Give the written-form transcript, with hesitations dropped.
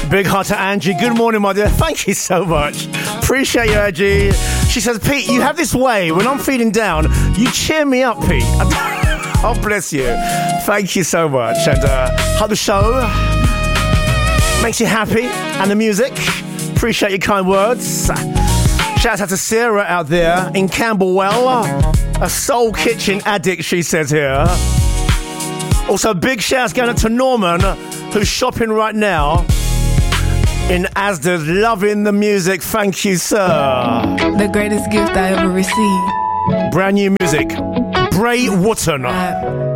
Big heart to Angie. Good morning, my dear. Thank you so much. Appreciate you, Angie. She says, Pete, you have this way. When I'm feeling down, you cheer me up, Pete. Oh, bless you. Thank you so much. And hope the show makes you happy. And the music. Appreciate your kind words. Shout out to Sarah out there in Camberwell. A soul kitchen addict, she says here. Also, big shouts going out to Norman, who's shopping right now in Asda's, loving the music. Thank you, sir. The greatest gift I ever received. Brand new music. Bray Wotton.